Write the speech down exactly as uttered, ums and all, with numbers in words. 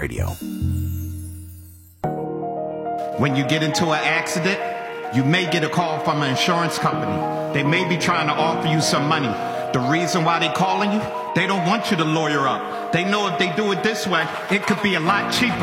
Radio. When you get into an accident, you may get a call from an insurance company. They may be trying to offer you some money. The reason why they calling you, they don't want you to lawyer up. They know if they do it this way, it could be a lot cheaper